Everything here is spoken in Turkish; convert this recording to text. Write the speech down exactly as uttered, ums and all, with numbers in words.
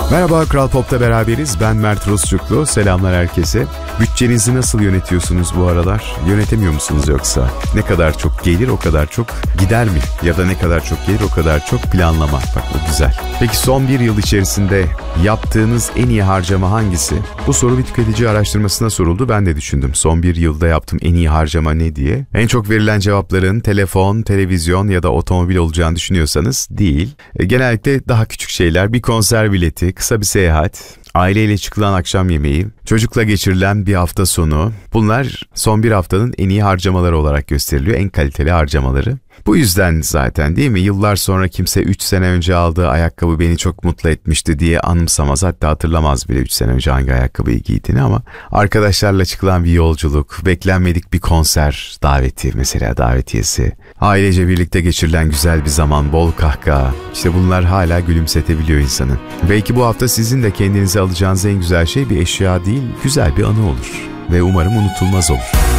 Merhaba, Kral Pop'ta beraberiz. Ben Mert Rusçuklu. Selamlar herkese. Bütçenizi nasıl yönetiyorsunuz bu aralar? Yönetemiyor musunuz yoksa? Ne kadar çok gelir o kadar çok gider mi? Ya da ne kadar çok gelir o kadar çok planlama. Bak bu güzel. Peki son bir yıl içerisinde yaptığınız en iyi harcama hangisi? Bu soru bir tüketici araştırmasına soruldu. Ben de düşündüm. Son bir yılda yaptığım en iyi harcama ne diye. En çok verilen cevapların telefon, televizyon ya da otomobil olacağını düşünüyorsanız değil. Genellikle daha küçük şeyler. Bir konser bileti, kısa bir seyahat, aileyle çıkılan akşam yemeği, çocukla geçirilen bir hafta sonu. Bunlar son bir haftanın en iyi harcamaları olarak gösteriliyor. En kaliteli harcamaları. Bu yüzden zaten değil mi? Yıllar sonra kimse üç sene önce aldığı ayakkabı beni çok mutlu etmişti diye anımsamaz. Hatta hatırlamaz bile üç sene önce hangi ayakkabıyı giydiğini, ama arkadaşlarla çıkılan bir yolculuk, beklenmedik bir konser daveti mesela davetiyesi, ailece birlikte geçirilen güzel bir zaman, bol kahkaha. İşte bunlar hala gülümsetebiliyor insanı. Belki bu hafta sizin de kendinize alacağınız en güzel şey bir eşya değil, güzel bir anı olur. Ve umarım unutulmaz olur.